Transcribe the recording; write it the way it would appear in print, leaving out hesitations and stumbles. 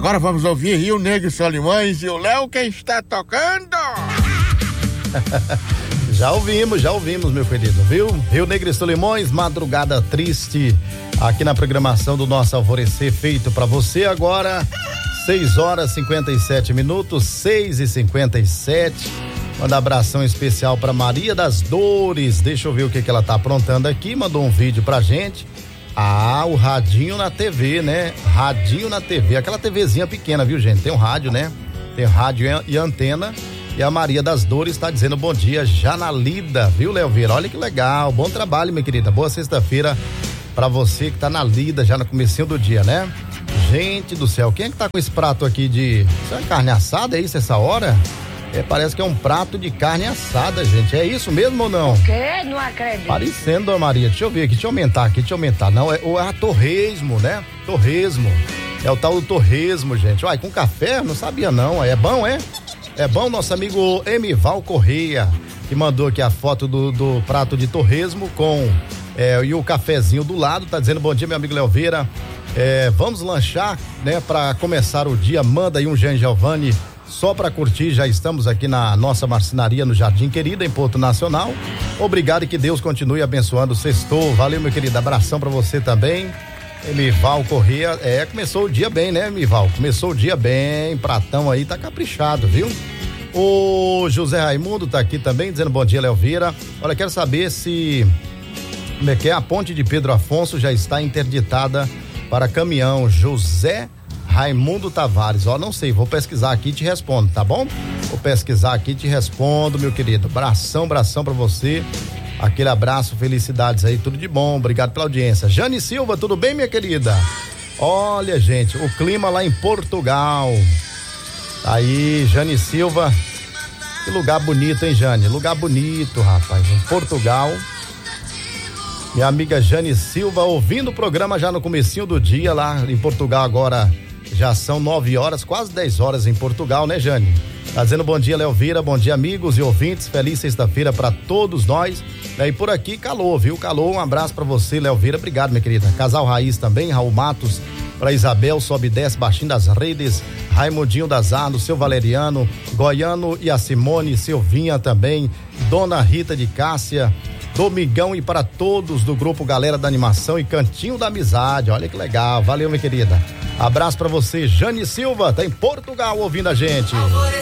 Agora vamos ouvir Rio Negro e Solimões e o Léo que está tocando. Já ouvimos, meu querido, viu? Rio Negro e Solimões, Madrugada Triste, aqui na programação do nosso Alvorecer, feito pra você agora, 6h57, 6h57. Manda abração especial pra Maria das Dores, deixa eu ver o que ela tá aprontando aqui, mandou um vídeo pra gente. O radinho na TV, né? Radinho na TV, aquela TVzinha pequena, viu, gente? Tem um rádio, né? Tem rádio e antena. E a Maria das Dores está dizendo bom dia já na lida, viu, Léo Vieira? Olha que legal, bom trabalho, minha querida. Boa sexta-feira pra você que tá na lida já no comecinho do dia, né? Gente do céu, quem é que tá com esse prato aqui de... Isso é carne assada, é isso essa hora? Parece que é um prato de carne assada, gente. É isso mesmo ou não? O quê? Não acredito. Parecendo, dona Maria. Deixa eu ver aqui, deixa eu aumentar. Não, é torresmo, né? Torresmo. É o tal do torresmo, gente. Uai, com café? Não sabia não. É bom, é? É bom, nosso amigo Emival Correia, que mandou aqui a foto do prato de torresmo com e o cafezinho do lado, tá dizendo bom dia, meu amigo Léo Vieira. Vamos lanchar, né? Pra começar o dia, manda aí um Jean Giovanni só pra curtir, já estamos aqui na nossa marcenaria no Jardim Querida, em Porto Nacional. Obrigado e que Deus continue abençoando o sextou. Valeu, meu querido, abração pra você também. Emival Corrêa, começou o dia bem, né, Emival? Começou o dia bem, pratão aí, tá caprichado, viu? O José Raimundo tá aqui também, dizendo bom dia, Léo Vieira. Olha, quero saber se, como é que é, a ponte de Pedro Afonso já está interditada para caminhão. José Raimundo Tavares, não sei, vou pesquisar aqui e te respondo, tá bom? Vou pesquisar aqui e te respondo, meu querido. Abração pra você. Aquele abraço, felicidades aí, tudo de bom, obrigado pela audiência. Jane Silva, tudo bem, minha querida? Olha, gente, o clima lá em Portugal. Aí, Jane Silva, que lugar bonito, hein, Jane? Lugar bonito, rapaz, em Portugal. Minha amiga Jane Silva, ouvindo o programa já no comecinho do dia lá em Portugal. Agora já são 9 horas, quase 10 horas em Portugal, né, Jane? Tá dizendo bom dia, Léo Vieira, bom dia, amigos e ouvintes, feliz sexta-feira pra todos nós. E por aqui, calor, viu? Calor, um abraço pra você, Léo Vieira, obrigado, minha querida. Casal Raiz também, Raul Matos, pra Isabel, sobe e desce, baixinho das redes, Raimundinho das Arnos, seu Valeriano, Goiano e a Simone, Silvinha também, Dona Rita de Cássia, Domingão e para todos do grupo Galera da Animação e Cantinho da Amizade, olha que legal, valeu, minha querida. Abraço pra você, Jane Silva, tá em Portugal ouvindo a gente.